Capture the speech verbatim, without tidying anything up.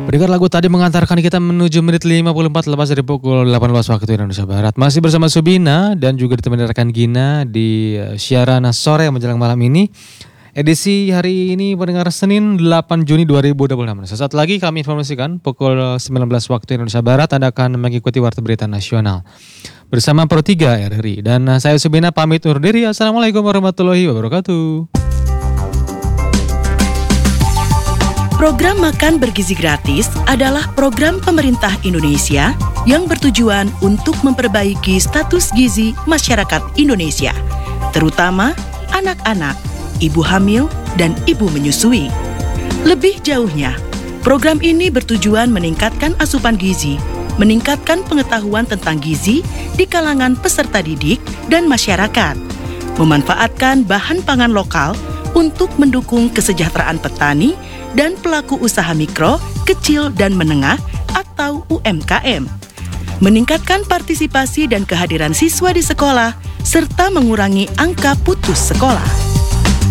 Berikut lagu tadi mengantarkan kita menuju menit lima puluh empat lepas dari pukul delapan belas waktu Indonesia Barat. Masih bersama Subina dan juga ditemani rekan Gina di uh, siaran sore menjelang malam ini. Edisi hari ini pendengar Senin delapan Juni dua ribu dua puluh enam. Sesaat lagi kami informasikan pukul sembilan belas waktu Indonesia Barat Anda akan mengikuti Warta Berita Nasional bersama Pro tiga R R I. Dan uh, saya Subina pamit undur diri. Assalamualaikum warahmatullahi wabarakatuh. Program Makan Bergizi Gratis adalah program pemerintah Indonesia yang bertujuan untuk memperbaiki status gizi masyarakat Indonesia, terutama anak-anak, ibu hamil, dan ibu menyusui. Lebih jauhnya, program ini bertujuan meningkatkan asupan gizi, meningkatkan pengetahuan tentang gizi di kalangan peserta didik dan masyarakat, memanfaatkan bahan pangan lokal untuk mendukung kesejahteraan petani dan pelaku usaha mikro, kecil, dan menengah atau U M K M, meningkatkan partisipasi dan kehadiran siswa di sekolah, serta mengurangi angka putus sekolah.